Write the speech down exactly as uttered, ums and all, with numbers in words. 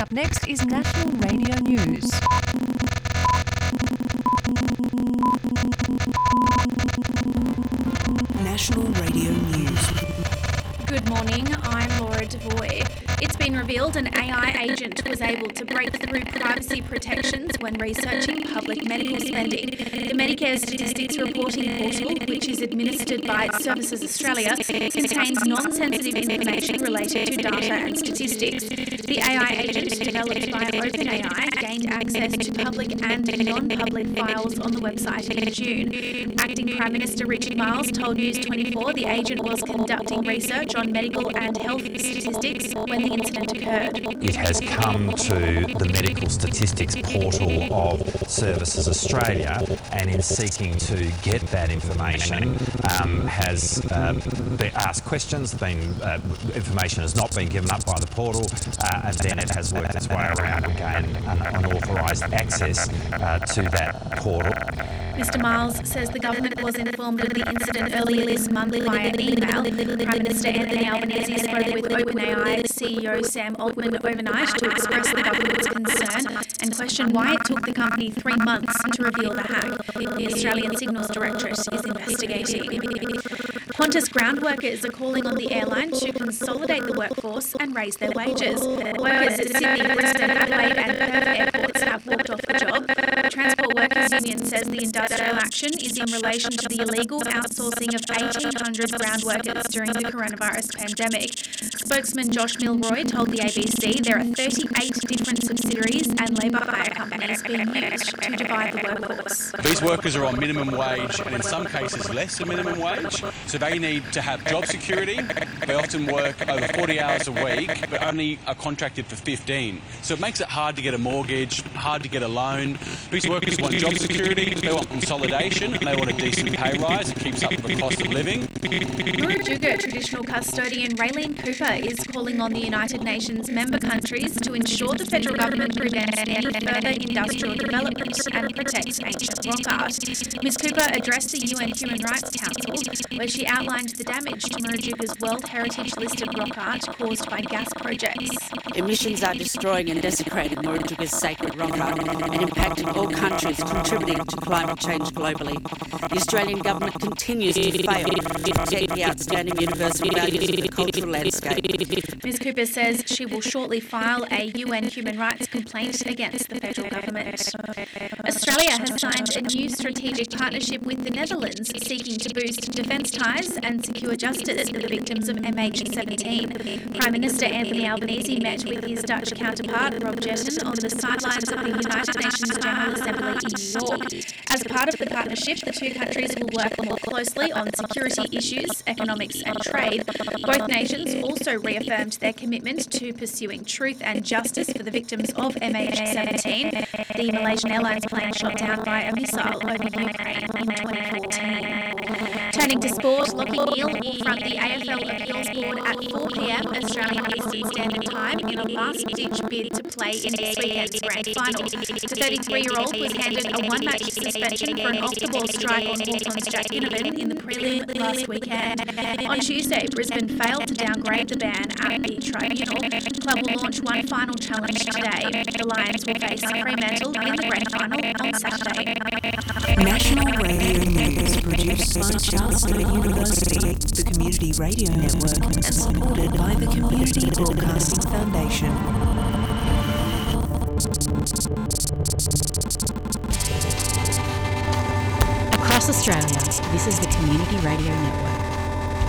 Up next is National Radio News. National Radio News. Good morning, I'm Laura Devoy. It's been revealed an A I agent was able to break through privacy protections when researching public medical spending. The Medicare Statistics Reporting Portal, which is administered by Services Australia, contains non-sensitive information related to data and statistics. The A I agent, developed by OpenAI, gained access to public and non-public files on the website in June. Acting Prime Minister Richard Marles told News twenty-four the agent was conducting research on medical and health statistics when the incident occurred. It has come to the medical statistics portal of Services Australia, and in seeking to get that information um, has uh, been asked questions, been, uh, information has not been given up by the portal, uh, and then it has worked its way around and gained unauthorised access uh, to that portal. Mister Miles says the government was informed of the incident earlier this month via email. Prime Minister Anthony Albanese spoke with OpenAI C E O Sam Altman overnight to express the government's concern and question why it took the company three months to reveal the hack. The Australian Signals Directorate is investigating. Qantas ground workers are calling on the airline to consolidate the workforce and raise their wages. Workers at Sydney, Brisbane, Adelaide and Perth airports have walked off the job. The Transport Workers Union says the industrial action is in relation to the illegal outsourcing of eighteen hundred ground workers during the coronavirus pandemic. Spokesman Josh Milroy told the A B C there are thirty-eight different subsidiaries and labour hire companies being used to divide the workforce. These workers are on minimum wage and in some cases less than minimum wage, so they need to have job security. They often work over forty hours a week but only are contracted for fifteen. So it makes it hard to get a mortgage, hard to get a loan. These workers want job security, they want consolidation, and they want a decent pay rise that keeps up with the cost of living. Murujuga traditional custodian Raylene Cooper is calling on the United Nations member countries to ensure the federal government prevents any further industrial development and protects ancient rock art. Miz Cooper addressed the U N Human Rights Council, where she outlined the damage to Murujuga's World Heritage listed rock art caused by gas projects. Emissions are destroying and desecrating Murujuga's sacred rock art and impacting all countries, contributing to climate change globally. The Australian government continues to fail to protect the outstanding universal values of the cultural landscape. Miz Cooper says she will shortly file a U N human rights complaint against the federal government. Australia has signed a new strategic partnership with the Netherlands, seeking to boost defence ties and secure justice for the victims of M H seventeen. Prime Minister Anthony Albanese met with his Dutch counterpart Rob Jetten on the sidelines of the United Nations General Assembly in New York. As part of the partnership, the two countries will work more closely on security issues, economics and trade. Both nations also reaffirmed their commitment to pursuing truth and justice for the victims of M H seventeen, the Malaysian Airlines plane shot down by a missile over Ukraine in twenty fourteen. Turning to sport, Lachie Neale will front the A F L Appeals Board at four p m Australian Eastern Standard Time in a last-ditch bid to play in this weekend's grand final. The thirty-three-year-old was handed a one-match suspension for an off-the-ball strike on Hawthorn's Jack Ginnivan in the prelim last weekend. On Tuesday, Brisbane failed to downgrade the ban at the tribunal. The club will launch one final challenge today. The Lions will face Fremantle in the grand final on Saturday. National Radio News produced by Charles Sturt University, the Community Radio Network, and supported by the Community Broadcasting Foundation. Across Australia, this is the Community Radio Network.